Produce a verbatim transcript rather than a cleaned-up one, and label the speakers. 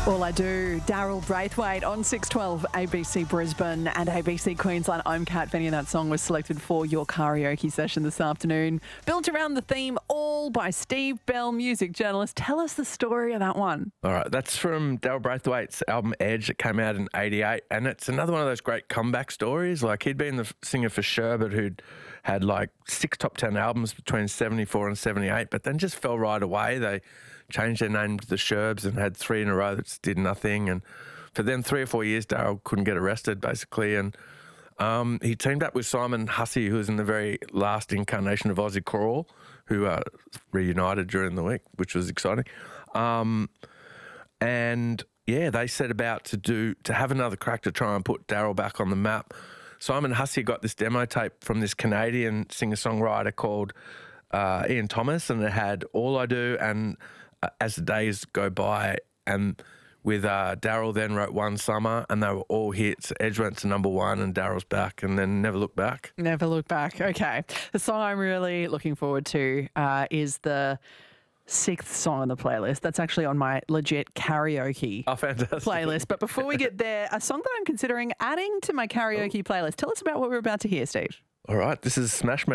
Speaker 1: All I Do, Daryl Braithwaite on six twelve A B C Brisbane and A B C Queensland. I'm Kat Venny, and that song was selected for your karaoke session this afternoon. Built around the theme All by Steve Bell, music journalist. Tell us the story of that one.
Speaker 2: All right, that's from Daryl Braithwaite's album Edge. It came out in eighty-eight, and it's another one of those great comeback stories. Like, he'd been the singer for Sherbet, who'd had like six top ten albums between seventy-four and seventy-eight, but then just fell right away. They changed their name to the Sherbs and had three in a row that just did nothing. And for then three or four years, Daryl couldn't get arrested, basically. And um, he teamed up with Simon Hussey, who was in the very last incarnation of Ozzy Crawl, who uh, reunited during the week, which was exciting. Um, and yeah, they set about to do to have another crack to try and put Daryl back on the map. Simon Hussey got this demo tape from this Canadian singer-songwriter called uh, Ian Thomas, and it had All I Do and uh, As the Days Go By. And with uh, Daryl then wrote One Summer, and they were all hits. Edge went to number one, and Daryl's back, and then Never Look Back.
Speaker 1: Never Look Back. Okay. The song I'm really looking forward to uh, is the sixth song on the playlist. That's actually on my legit karaoke
Speaker 2: oh, fantastic.
Speaker 1: playlist. But before we get there, a song that I'm considering adding to my karaoke playlist. Tell us about what we're about to hear, Steve.
Speaker 2: All right, this is Smash Mouth.